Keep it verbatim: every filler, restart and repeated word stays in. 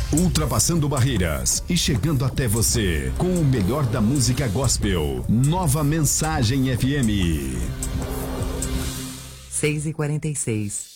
Ultrapassando barreiras e chegando até você com o melhor da música gospel. Nova Mensagem F M. seis e quarenta e seis.